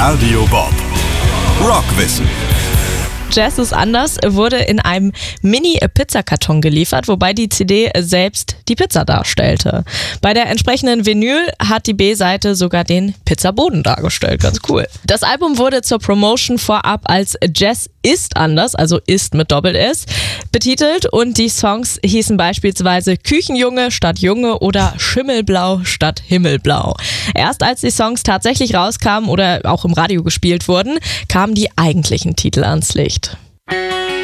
Radio Bob Rockwissen. Jazz ist anders wurde in einem Mini-Pizzakarton geliefert, wobei die CD selbst die Pizza darstellte. Bei der entsprechenden Vinyl hat die B-Seite sogar den Pizzaboden dargestellt. Ganz cool. Das Album wurde zur Promotion vorab als Jazz ist anders, also ist mit Doppel-S, betitelt und die Songs hießen beispielsweise Küchenjunge statt Junge oder Schimmelblau statt Himmelblau. Erst als die Songs tatsächlich rauskamen oder auch im Radio gespielt wurden, kamen die eigentlichen Titel ans Licht.